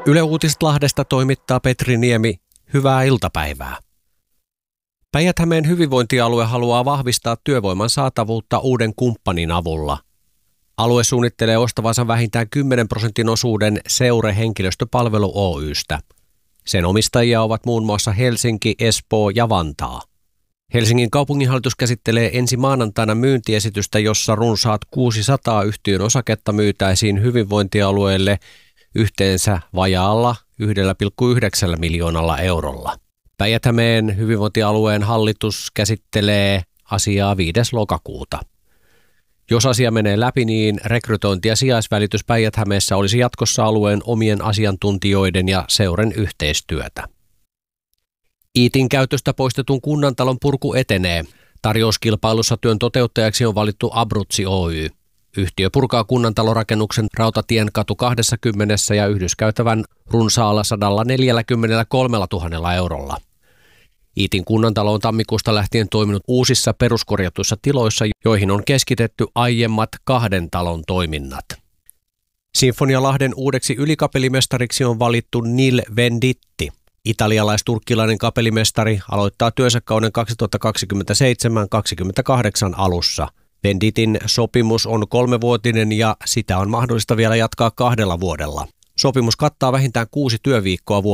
Yle Uutiset Lahdesta toimittaa Petri Niemi. Hyvää iltapäivää. Päijät-Hämeen hyvinvointialue haluaa vahvistaa työvoiman saatavuutta uuden kumppanin avulla. Alue suunnittelee ostavansa vähintään 10% osuuden Seure Henkilöstöpalvelu Oy:stä. Sen omistajia ovat muun muassa Helsinki, Espoo ja Vantaa. Helsingin kaupunginhallitus käsittelee ensi maanantaina myyntiesitystä, jossa runsaat 600 yhtiön osaketta myytäisiin hyvinvointialueelle yhteensä vajaalla 1,9 miljoonalla eurolla. Päijät-Hämeen hyvinvointialueen hallitus käsittelee asiaa 5. lokakuuta. Jos asia menee läpi, niin rekrytointi ja sijaisvälitys Päijät-Hämeessä olisi jatkossa alueen omien asiantuntijoiden ja Seuren yhteistyötä. Iitin käytöstä poistetun kunnantalon purku etenee. Tarjouskilpailussa työn toteuttajaksi on valittu Abruzzi Oy. Yhtiö purkaa kunnantalorakennuksen Rautatienкatu 20 ja yhdyskäytävän runsaalla 143 000 eurolla. Iitin kunnantalo on tammikuusta lähtien toiminut uusissa peruskorjatuissa tiloissa, joihin on keskitetty aiemmat 2 talon toiminnat. Sinfonialahden uudeksi ylikapellimestariksi on valittu Nil Venditti. Italialais-turkkilainen kapellimestari aloittaa työnsä kauden 2027-2028 alussa. Venditin sopimus on 3-vuotinen ja sitä on mahdollista vielä jatkaa 2 vuodella. Sopimus kattaa vähintään 6 työviikkoa